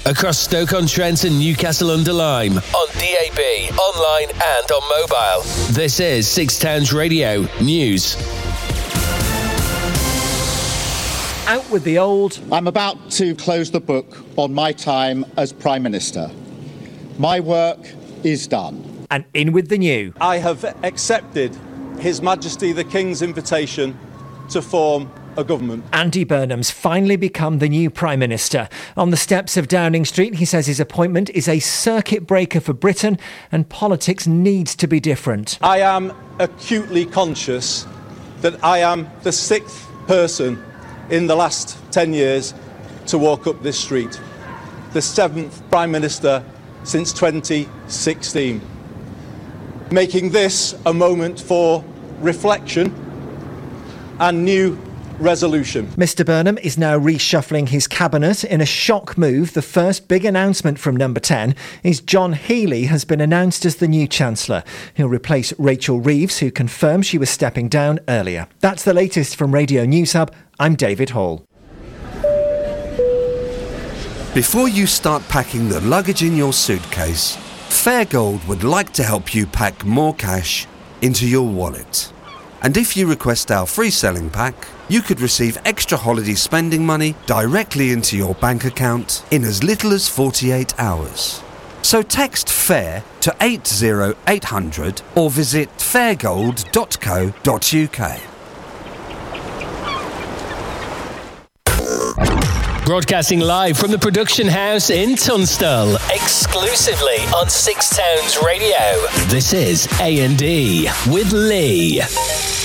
across Stoke-on-Trent and Newcastle-under-Lyme, on DAB, online and on mobile. This is Six Towns Radio News. Out with the old. I'm about to close the book on my time as Prime Minister. My work is done. And in with the new. I have accepted His Majesty the King's invitation to form a government. Andy Burnham's finally become the new Prime Minister. On the steps of Downing Street, he says his appointment is a circuit breaker for Britain and politics needs to be different. I am acutely conscious that I am the sixth person in the last 10 years to walk up this street, the seventh Prime Minister since 2016, making this a moment for reflection and new resolution. Mr Burnham is now reshuffling his cabinet in a shock move. The first big announcement from Number 10 is John Healey has been announced as the new Chancellor. He'll replace Rachel Reeves, who confirmed she was stepping down earlier. That's the latest from Radio News Hub. I'm David Hall. Before you start packing the luggage in your suitcase, Fairgold would like to help you pack more cash into your wallet. And if you request our free selling pack, you could receive extra holiday spending money directly into your bank account in as little as 48 hours. So text FAIR to 80800 or visit fairgold.co.uk. Broadcasting live from the production house in Tunstall, exclusively on Six Towns Radio. This is A&E with Lee.